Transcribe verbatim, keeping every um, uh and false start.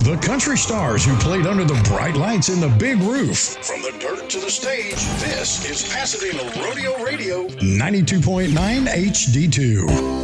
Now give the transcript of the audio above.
The country stars who played under the bright lights in the big roof. From the dirt to the stage, this is Pasadena Rodeo Radio ninety-two point nine H D two.